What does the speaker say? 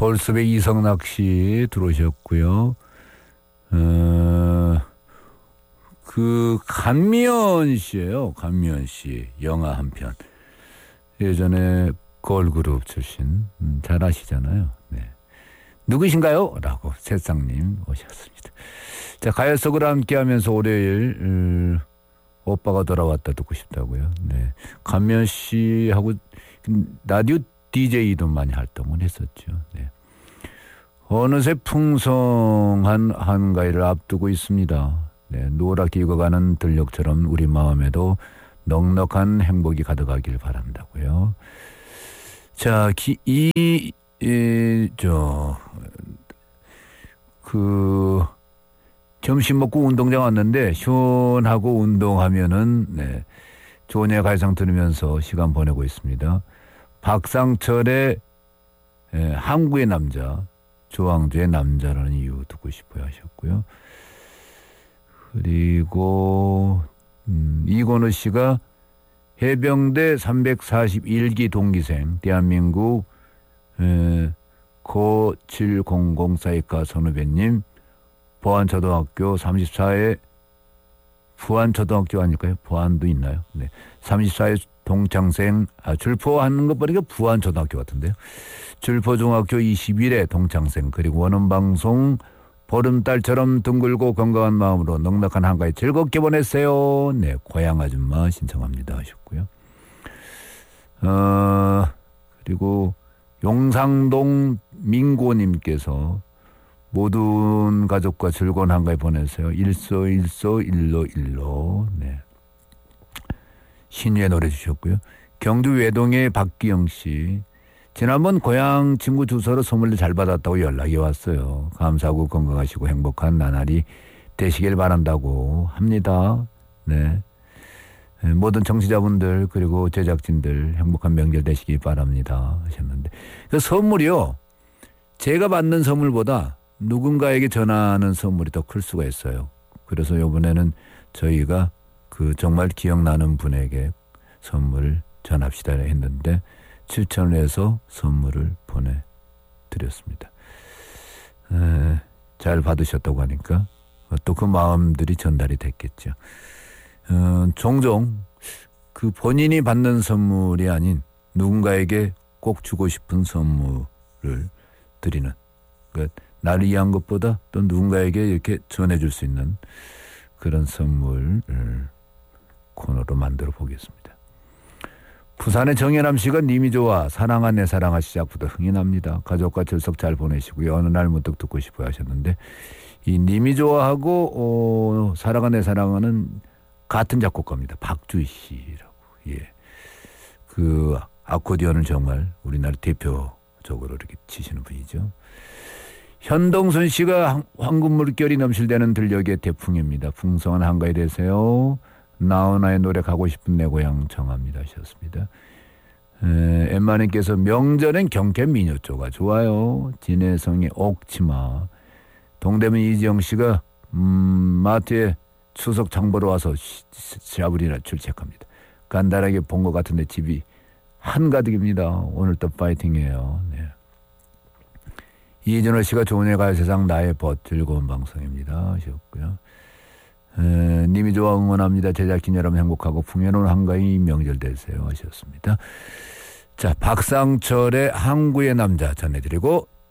서울숲의 이성락 씨 들어오셨고요. 그 간미연 씨예요. 간미연 씨 영화 한 편. 예전에 걸그룹 출신 잘 아시잖아요. 네. 누구신가요? 라고 새싹님 오셨습니다. 자, 가요 속으로 함께하면서 월요일 오빠가 돌아왔다 듣고 싶다고요. 네. 간미연 씨하고 라디오 DJ도 많이 활동을 했었죠. 네. 어느새 풍성한 한가위를 앞두고 있습니다. 네, 노랗게 익어가는 들녘처럼 우리 마음에도 넉넉한 행복이 가득하길 바란다고요. 자, 점심 먹고 운동장 왔는데 시원하고 운동하면은 네, 좋은 예 가요상 들으면서 시간 보내고 있습니다. 박상철의 항구의 남자, 조항조의 남자라는 이유 듣고 싶어요 하셨고요. 그리고 이건우 씨가 해병대 341기 동기생 대한민국 고7004입과 선후배님 보안초등학교 34회 부안초등학교 아닐까요? 보안도 있나요? 네. 34회 동창생 줄포하는 것 보니까 부안초등학교 같은데요. 줄포중학교 21회 동창생 그리고 원음방송 보름달처럼 둥글고 건강한 마음으로 넉넉한 한가위 즐겁게 보냈어요. 네, 고향 아줌마 신청합니다 하셨고요. 그리고 용상동 민고님께서 모든 가족과 즐거운 한가위 보내세요. 일소일소 네. 신유의 노래 주셨고요. 경주 외동의 박기영 씨. 지난번 고향 친구 주소로 선물을 잘 받았다고 연락이 왔어요. 감사하고 건강하시고 행복한 나날이 되시길 바란다고 합니다. 네. 모든 청취자분들 그리고 제작진들 행복한 명절 되시기 바랍니다 하셨는데 그 선물이요. 제가 받는 선물보다 누군가에게 전하는 선물이 더 클 수가 있어요. 그래서 이번에는 저희가 그 정말 기억나는 분에게 선물을 전합시다 했는데 추천을 해서 선물을 보내드렸습니다. 잘 받으셨다고 하니까 또 그 마음들이 전달이 됐겠죠. 종종 그 본인이 받는 선물이 아닌 누군가에게 꼭 주고 싶은 선물을 드리는 그러니까 나를 위한 것보다 또 누군가에게 이렇게 전해줄 수 있는 그런 선물 코너로 만들어 보겠습니다. 부산의 정연함 씨가 님이 좋아 사랑아 내 사랑아 시작부터 흥이 납니다. 가족과 출석 잘 보내시고요. 어느 날 문득 듣고 싶어요 하셨는데 이 님이 좋아하고 사랑아 내 사랑아는 같은 작곡가입니다. 박주희 씨라고. 예. 그 아코디언을 정말 우리나라 대표적으로 이렇게 치시는 분이죠. 현동순 씨가 황금 물결이 넘실대는 들녘의 태풍입니다. 풍성한 한가위 되세요. 나훈아의 노래 가고 싶은 내 고향 정합니다 하셨습니다. 엠마님께서 명절엔 경쾌 미녀조가 좋아요. 진해성의 옥치마. 동대문 이지영 씨가 마트에 추석 장보러 와서 샤브리나 출첵합니다. 간단하게 본 것 같은데 집이 한가득입니다. 오늘도 파이팅이에요. 네. 이준호 씨가 좋은 일 가요 세상 나의 벗 즐거운 방송입니다 하셨고요. 님이 좋아 응원합니다. 제작진 여러분 행복하고 풍요로운 한가위 명절 되세요 하셨습니다. 자, 박상철의 항구의 남자 전해드리고